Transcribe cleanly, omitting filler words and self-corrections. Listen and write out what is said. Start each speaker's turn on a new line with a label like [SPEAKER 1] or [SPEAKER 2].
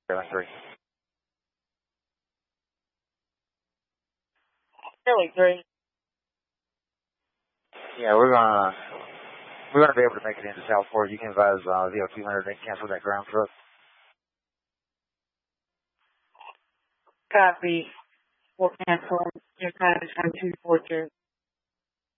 [SPEAKER 1] Airline 3.
[SPEAKER 2] Airline 3.
[SPEAKER 1] Yeah, we're gonna be able to make it into Southport. You can advise VO200 and cancel that ground truck.
[SPEAKER 2] Copy. We'll cancel your time on 242.